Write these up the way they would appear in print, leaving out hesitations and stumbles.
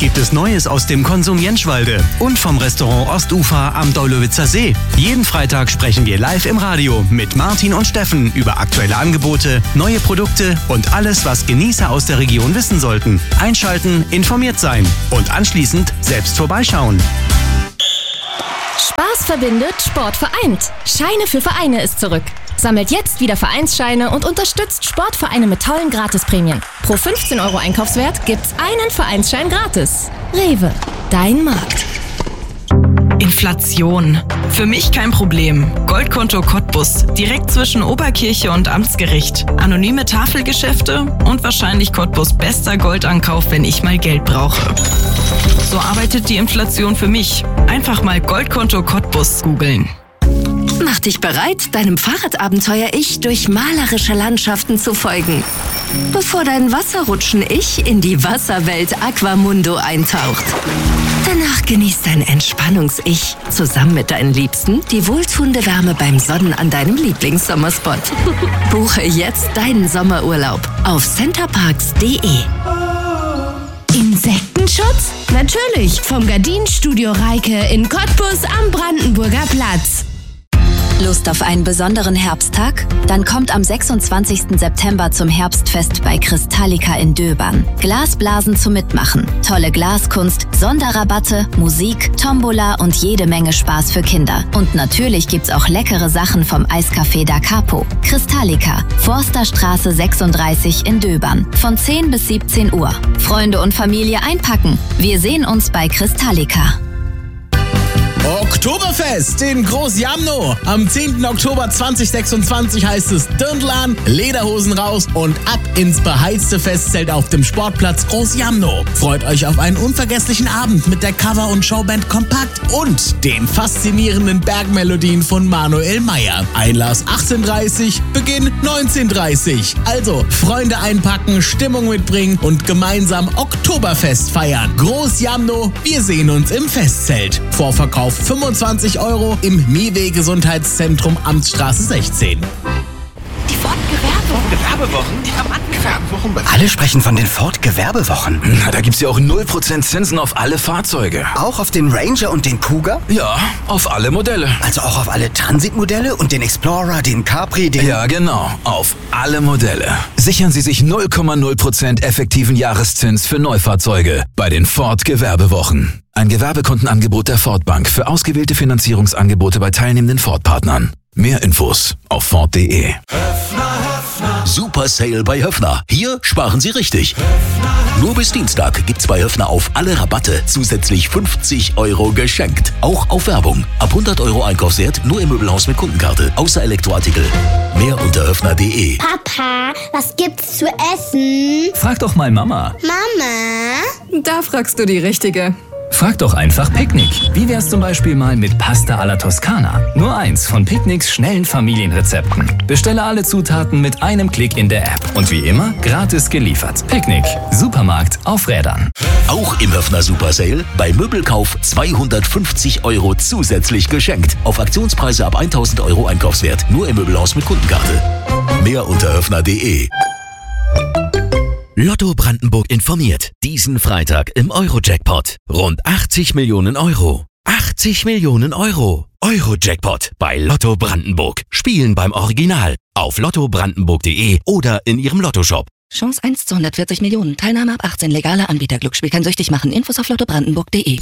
gibt es Neues aus dem Konsum Jentschwalde und vom Restaurant Ostufer am Daulowitzer See. Jeden Freitag sprechen wir live im Radio mit Martin und Steffen über aktuelle Angebote, neue Produkte und alles, was Genießer aus der Region wissen sollten. Einschalten, informiert sein und anschließend selbst vorbeischauen. Spaß verbindet, Sport vereint. Scheine für Vereine ist zurück. Sammelt jetzt wieder Vereinsscheine und unterstützt Sportvereine mit tollen Gratisprämien. Pro 15 € Einkaufswert gibt's einen Vereinsschein gratis. Rewe, dein Markt. Inflation. Für mich kein Problem. Goldkonto Cottbus. Direkt zwischen Oberkirche und Amtsgericht. Anonyme Tafelgeschäfte und wahrscheinlich Cottbus' bester Goldankauf, wenn ich mal Geld brauche. So arbeitet die Inflation für mich. Einfach mal Goldkonto Cottbus googeln. Mach dich bereit, deinem Fahrradabenteuer-Ich durch malerische Landschaften zu folgen. Bevor dein Wasserrutschen-Ich in die Wasserwelt Aquamundo eintaucht. Danach genießt dein Entspannungs-Ich zusammen mit deinen Liebsten die wohltuende Wärme beim Sonnen an deinem Lieblingssommerspot. Buche jetzt deinen Sommerurlaub auf centerparks.de. Insektenschutz? Natürlich, vom Gardinenstudio Reike in Cottbus am Brandenburger Platz. Lust auf einen besonderen Herbsttag? Dann kommt am 26. September zum Herbstfest bei Kristallika in Döbern. Glasblasen zum Mitmachen, tolle Glaskunst, Sonderrabatte, Musik, Tombola und jede Menge Spaß für Kinder. Und natürlich gibt's auch leckere Sachen vom Eiscafé Da Capo. Kristallika, Forsterstraße 36 in Döbern. Von 10 bis 17 Uhr. Freunde und Familie einpacken. Wir sehen uns bei Kristallika. Oktoberfest in Groß-Jamnow. Am 10. Oktober 2026 heißt es Dirndl, Lederhosen raus und ab ins beheizte Festzelt auf dem Sportplatz Groß-Jamnow. Freut euch auf einen unvergesslichen Abend mit der Cover- und Showband Kompakt und den faszinierenden Bergmelodien von Manuel Meyer. Einlass 18:30, Beginn 19:30. Also Freunde einpacken, Stimmung mitbringen und gemeinsam Oktoberfest feiern. Groß-Jamnow, wir sehen uns im Festzelt. Vorverkauf 25 € im Miwe Gesundheitszentrum Amtsstraße 16. Die Ford-Gewerbewochen? Die haben angefangen. Alle sprechen von den Ford-Gewerbewochen. Na, da gibt's ja auch 0% Zinsen auf alle Fahrzeuge. Auch auf den Ranger und den Kuga? Ja, auf alle Modelle. Also auch auf alle Transit-Modelle und den Explorer, den Capri, den... Ja, genau. Auf alle Modelle. Sichern Sie sich 0,0% effektiven Jahreszins für Neufahrzeuge bei den Ford-Gewerbewochen. Ein Gewerbekontenangebot der Ford Bank für ausgewählte Finanzierungsangebote bei teilnehmenden Ford-Partnern. Mehr Infos auf Ford.de. Super Sale bei Höffner. Hier sparen Sie richtig. Nur bis Dienstag gibt's bei Höffner auf alle Rabatte zusätzlich 50 € geschenkt. Auch auf Werbung. Ab 100 € Einkaufswert nur im Möbelhaus mit Kundenkarte. Außer Elektroartikel. Mehr unter höffner.de. Papa, was gibt's zu essen? Frag doch mal Mama. Mama? Da fragst du die Richtige. Frag doch einfach Picknick. Wie wär's zum Beispiel mal mit Pasta alla Toskana? Nur eins von Picknicks schnellen Familienrezepten. Bestelle alle Zutaten mit einem Klick in der App. Und wie immer, gratis geliefert. Picknick. Supermarkt auf Rädern. Auch im Höffner Super Sale. Bei Möbelkauf 250 € zusätzlich geschenkt. Auf Aktionspreise ab 1000 € Einkaufswert. Nur im Möbelhaus mit Kundenkarte. Mehr unter höffner.de. Lotto Brandenburg informiert. Diesen Freitag im Euro-Jackpot. Rund 80 Millionen €. 80 Millionen €. Euro-Jackpot bei Lotto Brandenburg. Spielen beim Original. Auf lottobrandenburg.de oder in Ihrem Lottoshop. Chance 1 zu 140 Millionen. Teilnahme ab 18. Legaler Anbieter. Glücksspiel kann süchtig machen. Infos auf lottobrandenburg.de.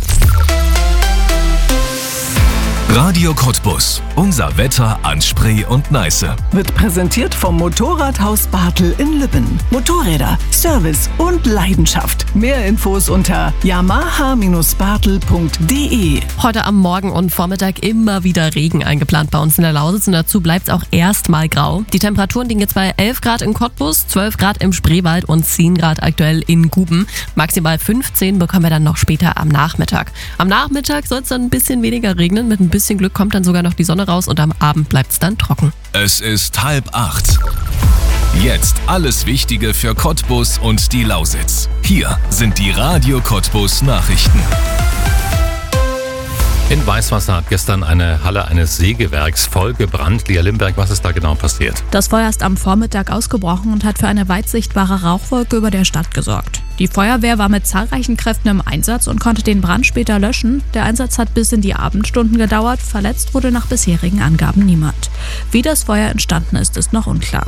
Radio Cottbus. Unser Wetter an Spree und Neiße. Wird präsentiert vom Motorradhaus Bartel in Lübben. Motorräder, Service und Leidenschaft. Mehr Infos unter yamaha-bartel.de. Heute am Morgen und Vormittag immer wieder Regen eingeplant bei uns in der Lausitz und dazu bleibt es auch erstmal grau. Die Temperaturen liegen jetzt bei 11 Grad in Cottbus, 12 Grad im Spreewald und 10 Grad aktuell in Guben. Maximal 15 bekommen wir dann noch später am Nachmittag. Am Nachmittag soll es dann ein bisschen weniger regnen. Mit ein bisschen Glück kommt dann sogar noch die Sonne raus und am Abend bleibt es dann trocken. Es ist 7:30. Jetzt alles Wichtige für Cottbus und die Lausitz. Hier sind die Radio Cottbus Nachrichten. In Weißwasser hat gestern eine Halle eines Sägewerks voll gebrannt. Lia Limberg, was ist da genau passiert? Das Feuer ist am Vormittag ausgebrochen und hat für eine weit sichtbare Rauchwolke über der Stadt gesorgt. Die Feuerwehr war mit zahlreichen Kräften im Einsatz und konnte den Brand später löschen. Der Einsatz hat bis in die Abendstunden gedauert. Verletzt wurde nach bisherigen Angaben niemand. Wie das Feuer entstanden ist noch unklar.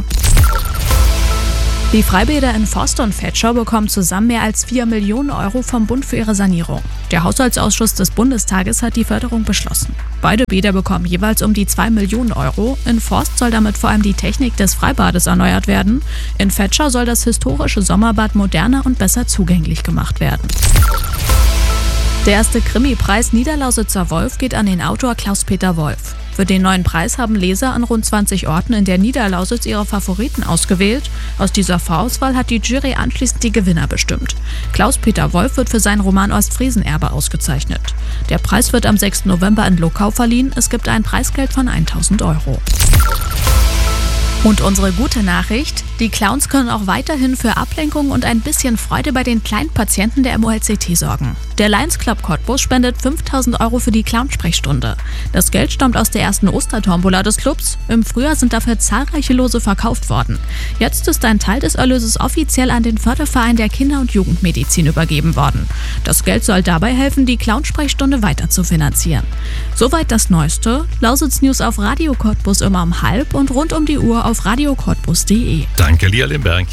Die Freibäder in Forst und Vetschau bekommen zusammen mehr als 4 Millionen Euro vom Bund für ihre Sanierung. Der Haushaltsausschuss des Bundestages hat die Förderung beschlossen. Beide Bäder bekommen jeweils um die 2 Millionen Euro. In Forst soll damit vor allem die Technik des Freibades erneuert werden. In Vetschau soll das historische Sommerbad moderner und besser zugänglich gemacht werden. Der erste Krimi-Preis Niederlausitzer Wolf geht an den Autor Klaus-Peter Wolf. Für den neuen Preis haben Leser an rund 20 Orten in der Niederlausitz ihre Favoriten ausgewählt. Aus dieser Vorauswahl hat die Jury anschließend die Gewinner bestimmt. Klaus-Peter Wolf wird für seinen Roman Ostfriesenerbe ausgezeichnet. Der Preis wird am 6. November in Luckau verliehen. Es gibt ein Preisgeld von 1.000 Euro. Und unsere gute Nachricht: Die Clowns können auch weiterhin für Ablenkung und ein bisschen Freude bei den kleinen Patienten der MOLCT sorgen. Der Lions Club Cottbus spendet 5.000 Euro für die Clownsprechstunde. Das Geld stammt aus der ersten Ostertombola des Clubs. Im Frühjahr sind dafür zahlreiche Lose verkauft worden. Jetzt ist ein Teil des Erlöses offiziell an den Förderverein der Kinder- und Jugendmedizin übergeben worden. Das Geld soll dabei helfen, die Clownsprechstunde weiter zu finanzieren. Soweit das Neueste. Lausitz News auf Radio Cottbus immer um 12 und rund um die Uhr auf radiocottbus.de. Danke, Lia Limberg.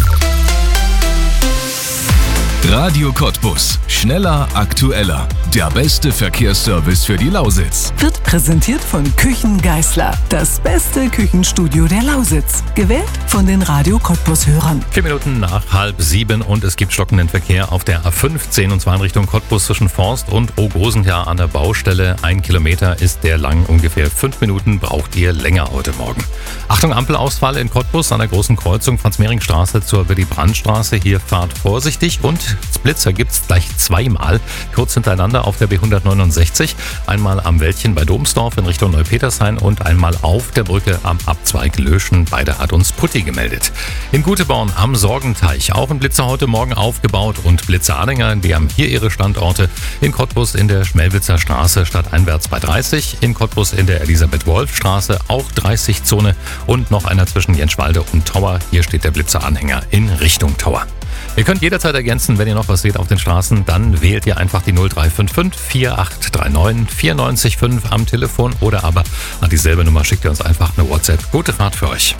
Radio Cottbus. Schneller, aktueller. Der beste Verkehrsservice für die Lausitz. Wird präsentiert von Küchen Geisler. Das beste Küchenstudio der Lausitz. Gewählt von den Radio Cottbus-Hörern. 4 Minuten nach 6:30 und es gibt stockenden Verkehr auf der A15 und zwar in Richtung Cottbus zwischen Forst und Ogrosenjahr an der Baustelle. 1 Kilometer ist der lang, ungefähr 5 Minuten braucht ihr länger heute Morgen. Achtung, Ampelausfall in Cottbus an der großen Kreuzung Franz-Mehring-Straße zur Willy-Brandt-Straße. Hier fahrt vorsichtig und Blitzer gibt's gleich zweimal, kurz hintereinander auf der B169. Einmal am Wäldchen bei Domsdorf in Richtung Neupetershain und einmal auf der Brücke am Abzweig Löschen. Beide hat uns Putti gemeldet. In Guteborn am Sorgenteich auch ein Blitzer heute Morgen aufgebaut und Blitzer-Anhänger, die haben hier ihre Standorte. In Cottbus in der Schmelwitzer Straße stadteinwärts bei 30, in Cottbus in der Elisabeth-Wolf-Straße auch 30-Zone und noch einer zwischen Jenschwalde und Tauer. Hier steht der Blitzer-Anhänger in Richtung Tauer. Ihr könnt jederzeit ergänzen, wenn ihr noch was seht auf den Straßen, dann wählt ihr einfach die 0355 4839 94 am Telefon oder aber an dieselbe Nummer schickt ihr uns einfach eine WhatsApp. Gute Fahrt für euch.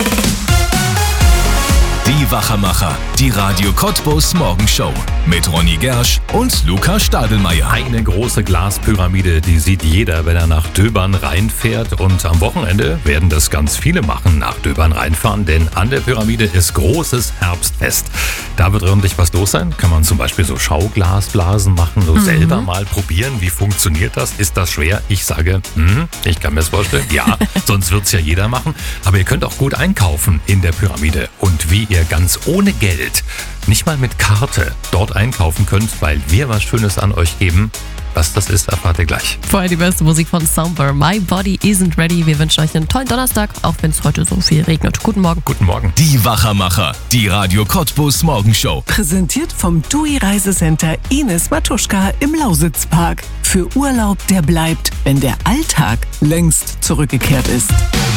Die Wachermacher, die Radio Cottbus Morgenshow mit Ronny Gersch und Luca Stadelmeier. Eine große Glaspyramide, die sieht jeder, wenn er nach Döbern reinfährt. Und am Wochenende werden das ganz viele machen, nach Döbern reinfahren, denn an der Pyramide ist großes Herbstfest. Da wird ordentlich was los sein. Kann man zum Beispiel so Schauglasblasen machen, so selber mal probieren. Wie funktioniert das? Ist das schwer? Ich sage, ich kann mir das vorstellen. Ja, sonst wird es ja jeder machen. Aber ihr könnt auch gut einkaufen in der Pyramide. Und wie ihr ganz ohne Geld, nicht mal mit Karte, dort einkaufen könnt, weil wir was Schönes an euch geben. Was das ist, erfahrt ihr gleich. Vorher die beste Musik von Soundbar, My Body Isn't Ready. Wir wünschen euch einen tollen Donnerstag, auch wenn es heute so viel regnet. Guten Morgen. Guten Morgen. Die Wachermacher, die Radio Cottbus Morgenshow. Präsentiert vom TUI Reisecenter Ines Matuschka im Lausitzpark. Für Urlaub, der bleibt, wenn der Alltag längst zurückgekehrt ist.